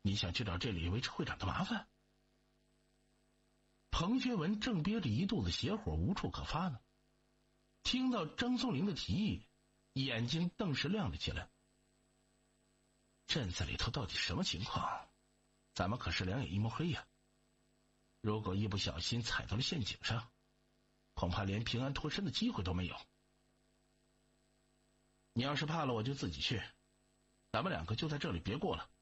你想去找这里维持会长的麻烦？彭学文正憋着一肚子邪火无处可发呢，听到张松龄的提议，眼睛顿时亮了起来。镇子里头到底什么情况？咱们可是两眼一抹黑呀！如果一不小心踩到了陷阱上，恐怕连平安脱身的机会都没有。你要是怕了，我就自己去，咱们两个就在这里别过了。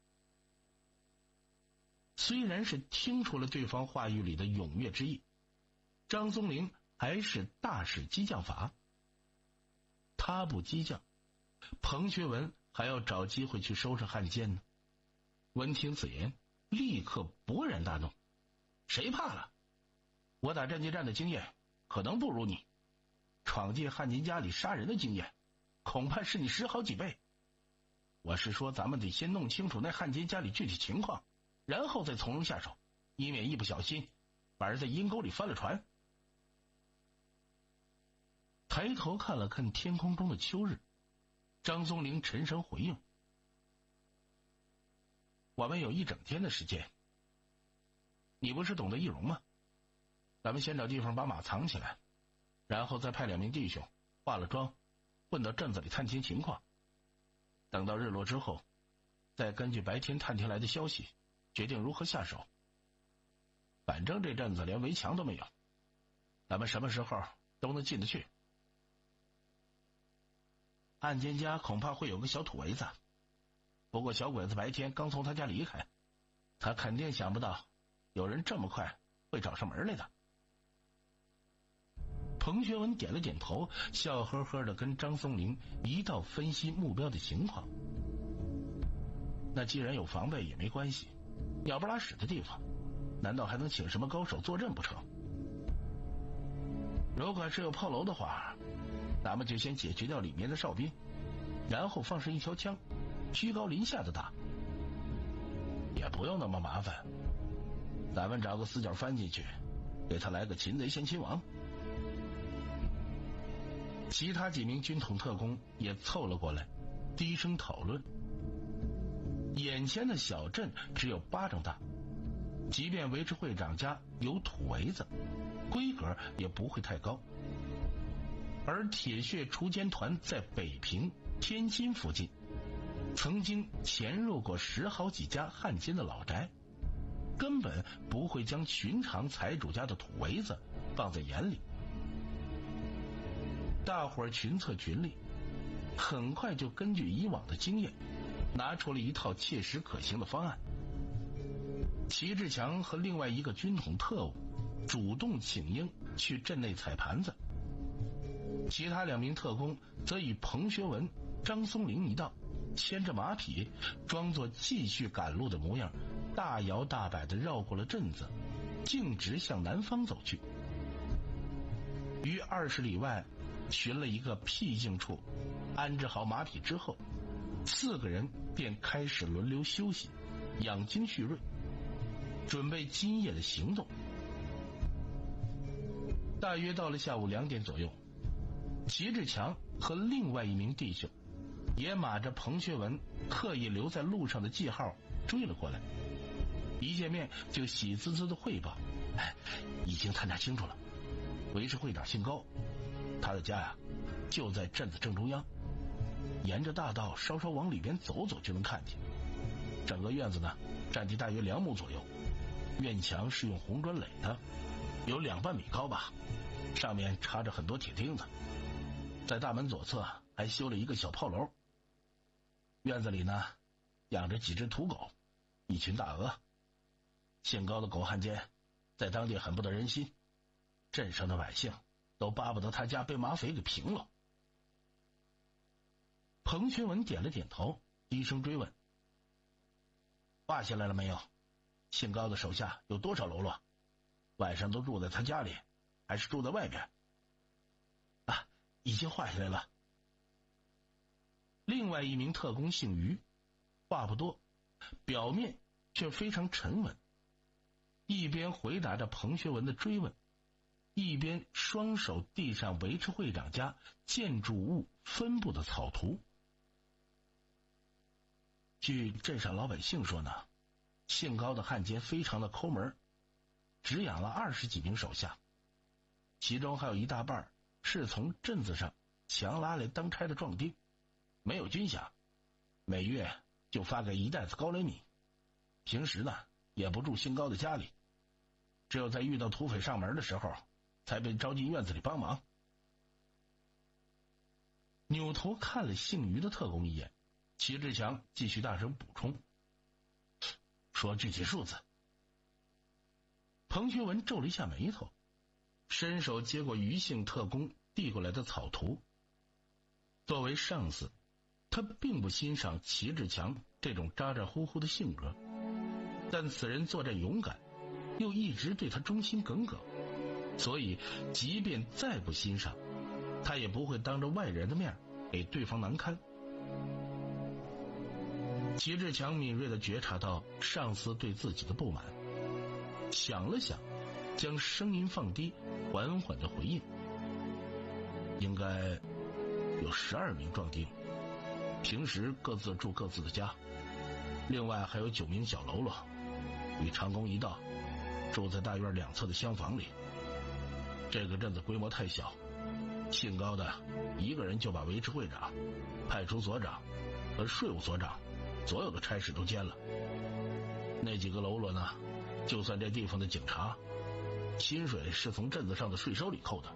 虽然是听出了对方话语里的踊跃之意，张松龄还是大使激将法。他不激将，彭学文还要找机会去收拾汉奸呢。闻听此言，立刻勃然大怒。谁怕了？我打战地战的经验可能不如你，闯进汉奸家里杀人的经验恐怕是你10好几倍。我是说咱们得先弄清楚那汉奸家里具体情况，然后再从容下手，以免一不小心反而在阴沟里翻了船。抬头看了看天空中的秋日，张松龄沉声回应：我们有1整天的时间。你不是懂得易容吗？咱们先找地方把马藏起来，然后再派2名弟兄化了妆混到镇子里探听情况，等到日落之后，再根据白天探听来的消息决定如何下手。反正这镇子连围墙都没有，咱们什么时候都能进得去。汉奸家恐怕会有个小土围子，不过小鬼子白天刚从他家离开，他肯定想不到有人这么快会找上门来的。彭学文点了点头，笑呵呵地跟张松龄一道分析目标的情况。那既然有防备也没关系，鸟不拉屎的地方难道还能请什么高手坐镇不成？如果是有炮楼的话，咱们就先解决掉里面的哨兵，然后放上一条枪，居高临下的打。也不用那么麻烦，咱们找个死角翻进去，给他来个擒贼先擒王。其他几名军统特工也凑了过来，低声讨论。眼前的小镇只有巴掌大，即便维持会长家有土围子，规格也不会太高。而铁血锄奸团在北平、天津附近曾经潜入过10好几家汉奸的老宅，根本不会将寻常财主家的土围子放在眼里。大伙儿群策群力，很快就根据以往的经验拿出了一套切实可行的方案。齐志强和另外一个军统特务主动请缨去镇内踩盘子，其他2名特工则与彭学文、张松龄一道牵着马匹，装作继续赶路的模样，大摇大摆地绕过了镇子，径直向南方走去。于20里外寻了一个僻静处安置好马匹之后，4个人便开始轮流休息，养精蓄锐，准备今夜的行动。大约到了下午2点左右，齐志强和另外1名弟兄也码着彭学文刻意留在路上的记号追了过来，一见面就喜滋滋的汇报：已经探查清楚了，维持会长姓高，他的家就在镇子正中央，沿着大道稍稍往里边走走就能看见。整个院子呢，占地大约2亩左右，院墙是用红砖垒的，有2半米高吧，上面插着很多铁钉子。在大门左侧还修了一个小炮楼。院子里呢，养着几只土狗，一群大鹅。姓高的狗汉奸在当地很不得人心，镇上的百姓都巴不得他家被马匪给平了。彭学文点了点头，低声追问：画下来了没有？姓高的手下有多少喽啰？晚上都住在他家里，还是住在外边？已经画下来了。另外1名特工姓于，话不多，表面却非常沉稳，一边回答着彭学文的追问，一边双手递上维持会长家建筑物分布的草图。据镇上老百姓说呢， 姓高的汉奸非常的抠门，只养了20几名手下，其中还有一大半是从镇子上强拉来当差的壮丁，没有军饷，每月就发给1袋子高粱米，平时呢也不住姓高的家里，只有在遇到土匪上门的时候才被招进院子里帮忙。扭头看了姓于的特工一眼，齐志强继续大声补充，说具体数字。彭学文皱了一下眉头，伸手接过于姓特工递过来的草图。作为上司，他并不欣赏齐志强这种咋咋呼呼的性格，但此人作战勇敢，又一直对他忠心耿耿，所以即便再不欣赏，他也不会当着外人的面给对方难堪。齐志强敏锐地觉察到上司对自己的不满，想了想，将声音放低，缓缓地回应，应该有12名壮丁，平时各自住各自的家，另外还有9名小喽啰，与长工一道住在大院两侧的厢房里。这个镇子规模太小，姓高的一个人就把维持会长、派出所长和税务所长所有的差事都兼了。那几个喽啰呢，就算这地方的警察，薪水是从镇子上的税收里扣的。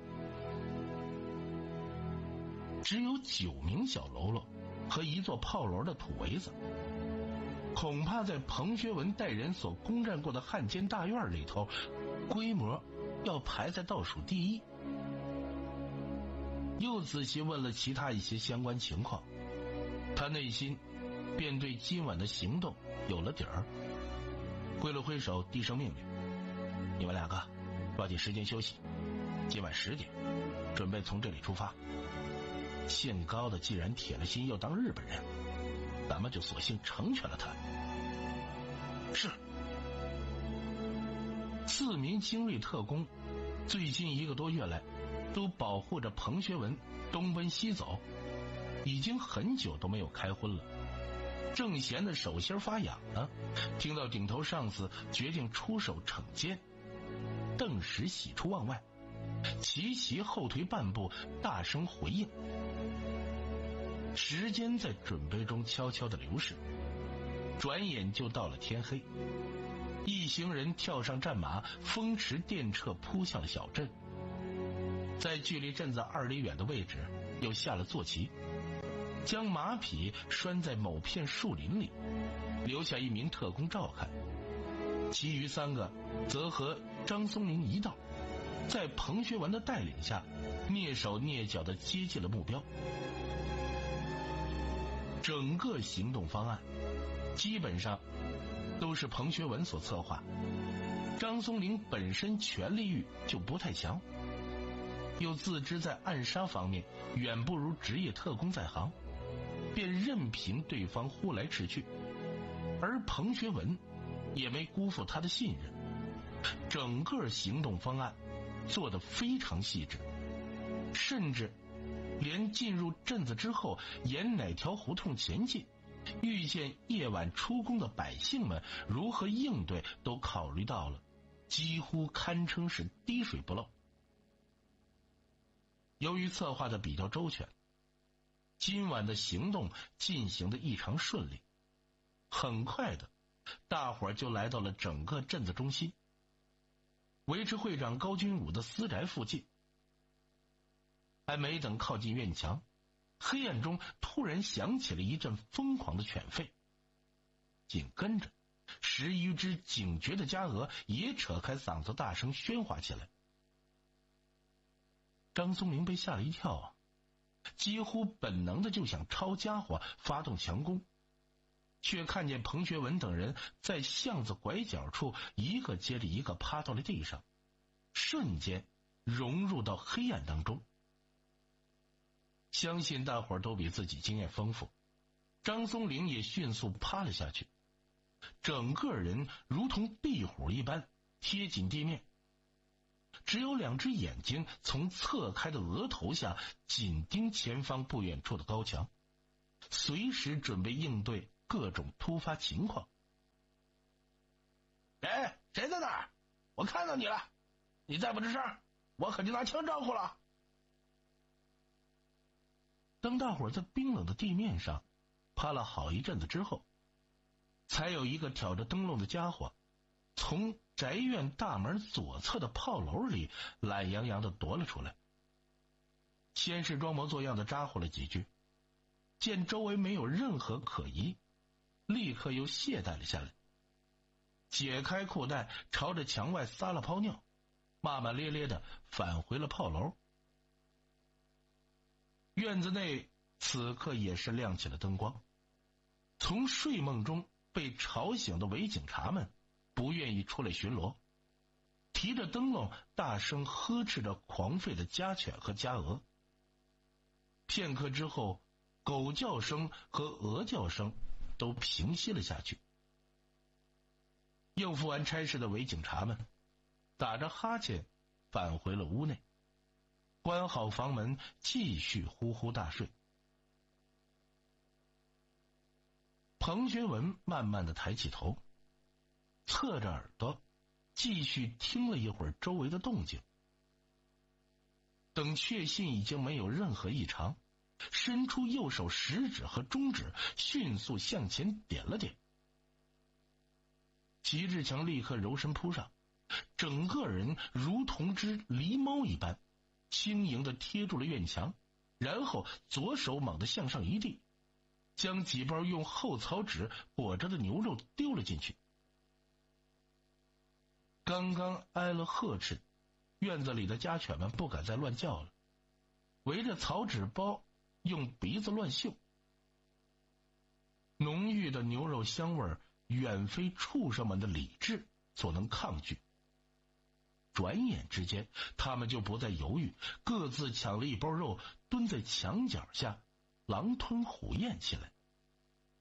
只有9名小喽啰和一座炮楼的土围子，恐怕在彭学文带人所攻占过的汉奸大院里头，规模要排在倒数第一。又仔细问了其他一些相关情况，他内心便对今晚的行动有了底儿。挥了挥手，低声命令：你们2个抓紧时间休息，今晚10点准备从这里出发。姓高的既然铁了心要当日本人，咱们就索性成全了他。是。4名精锐特工最近1个多月来都保护着彭学文东奔西走，已经很久都没有开荤了，正闲的手心发痒呢，听到顶头上司决定出手惩奸，顿时喜出望外，齐齐后退半步，大声回应。时间在准备中悄悄地流逝，转眼就到了天黑。一行人跳上战马，风驰电掣扑向了小镇，在距离镇子2里远的位置又下了坐骑，将马匹拴在某片树林里，留下1名特工照看，其余3个则和张松林一道，在彭学文的带领下蹑手蹑脚地接近了目标。整个行动方案基本上都是彭学文所策划，张松林本身权力欲就不太强，又自知在暗杀方面远不如职业特工在行，便任凭对方呼来斥去，而彭学文也没辜负他的信任，整个行动方案做得非常细致，甚至连进入镇子之后沿哪条胡同前进，遇见夜晚出工的百姓们如何应对都考虑到了，几乎堪称是滴水不漏。由于策划的比较周全，今晚的行动进行得异常顺利，很快的大伙儿就来到了整个镇子中心维持会长高君武的私宅附近。还没等靠近院墙，黑暗中突然响起了一阵疯狂的犬吠，紧跟着10余只警觉的家鹅也扯开嗓子大声喧哗起来。张松林被吓了一跳，几乎本能的就想抄家伙发动强攻，却看见彭学文等人在巷子拐角处一个接着一个趴到了地上，瞬间融入到黑暗当中。相信大伙儿都比自己经验丰富，张松林也迅速趴了下去，整个人如同壁虎一般贴紧地面，只有2只眼睛从侧开的额头下紧盯前方不远处的高墙，随时准备应对各种突发情况。 谁在那儿？我看到你了，你再不吱声，我可就拿枪招呼了。当大伙在冰冷的地面上趴了好一阵子之后，才有一个挑着灯笼的家伙从宅院大门左侧的炮楼里懒洋洋的踱了出来。先是装模作样的咋呼了几句，见周围没有任何可疑，立刻又懈怠了下来，解开裤带，朝着墙外撒了泡尿，骂骂咧咧的返回了炮楼。院子内此刻也是亮起了灯光，从睡梦中被吵醒的伪警察们不愿意出来巡逻，提着灯笼大声呵斥着狂吠的家犬和家鹅。片刻之后，狗叫声和鹅叫声都平息了下去。应付完差事的伪警察们打着哈欠返回了屋内，关好房门，继续呼呼大睡。彭学文慢慢的抬起头，侧着耳朵继续听了一会儿周围的动静。等确信已经没有任何异常，伸出右手食指和中指，迅速向前点了点。齐志强立刻柔身扑上，整个人如同只狸猫一般轻盈地贴住了院墙，然后左手猛地向上一递，将几包用厚草纸裹着的牛肉丢了进去。刚刚挨了呵斥，院子里的家犬们不敢再乱叫了，围着草纸包用鼻子乱嗅。浓郁的牛肉香味远非畜生们的理智所能抗拒。转眼之间，他们就不再犹豫，各自抢了一包肉，蹲在墙角下狼吞虎咽起来。